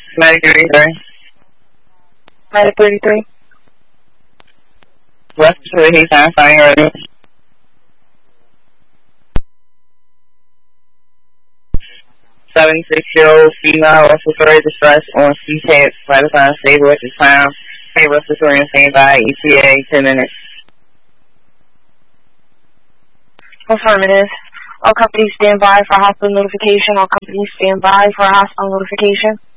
Medic 33. Medic 33. Respiratory heat sign, sign ready. .76-year-old female respiratory distress on CPAP, vital sign stable at this time. Hey, respiratory and standby, ETA, 10 minutes. Affirmative. All companies stand by for hospital notification. All companies stand by for hospital notification.